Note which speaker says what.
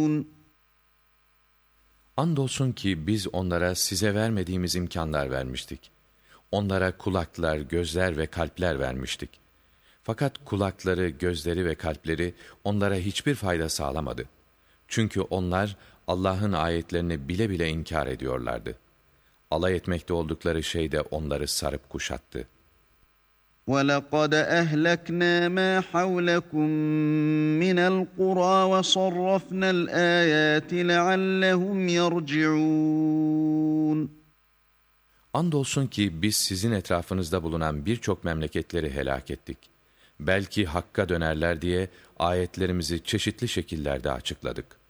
Speaker 1: Andolsun ki biz onlara size vermediğimiz imkanlar vermiştik. Onlara kulaklar, gözler ve kalpler vermiştik. Fakat kulakları, gözleri ve kalpleri onlara hiçbir fayda sağlamadı. Çünkü onlar Allah'ın ayetlerini bile bile inkar ediyorlardı. Alay etmekte oldukları şey de onları sarıp kuşattı.
Speaker 2: وَلَقَدْ أَهْلَكْنَا مَا حَوْلَكُمْ مِنَ الْقُرَى وَصَرَّفْنَا الْآيَاتِ لَعَلَّهُمْ يَرْجِعُونَ
Speaker 1: Andolsun ki biz sizin etrafınızda bulunan birçok memleketleri helak ettik. Belki Hakk'a dönerler diye ayetlerimizi çeşitli şekillerde açıkladık.